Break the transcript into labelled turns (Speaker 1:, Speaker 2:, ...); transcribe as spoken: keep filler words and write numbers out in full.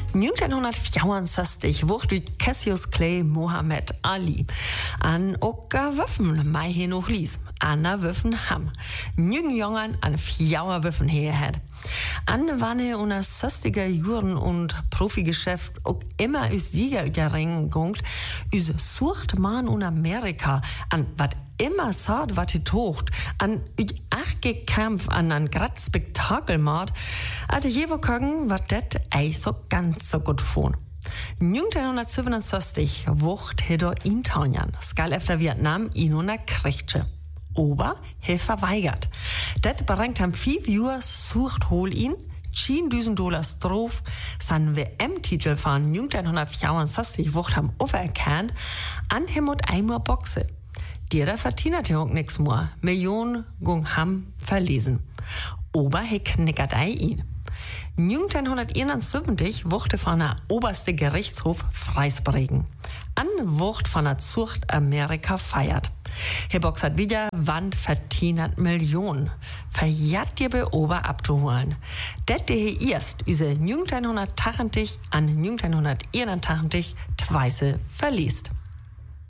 Speaker 1: neunzehnhundertvierundsechzig wurde Cassius Clay Muhammad Ali an oka Waffen mei hier noch lies. Anna Waffen ham. Nügen Jungen an vier Waffen her hat. An wann unter sechziger Jahren und Profigeschäft auch immer us Sieger gerengt, us sucht man in Amerika an wat immer sagt, wat het hocht, an ach gekämpf an an grad Spektakelmord, hatte jewe kagen, wat det ei so ganz so gut von. neunzehnhundertsiebenundsechzig wucht hedo in Tanjan, skal efter Vietnam in una Kriegsche. Aber he verweigert. Det berengt ham fünf Jahre sucht hol ihn, zehntausend Dollar Strof, san W M-Titel von neunzehnhundertvierundsechzig wucht ham auferkannt, an hem und einmal Boxe. Der da verdienert auch nix mehr. Millionen gung ham verlesen. Aber he knickert ei ihn. neunzehnhunderteinundsiebzig wurde von der oberste Gerichtshof freisprechen. An Wucht von der Zucht Amerika feiert. Herr Box hat wieder Wand verdienert Millionen. Verjagt dir bei Ober abzuholen. Det der erst üse neunzehnhundertachtzig an neunzehnhunderteinundachtzig Tweise verliest.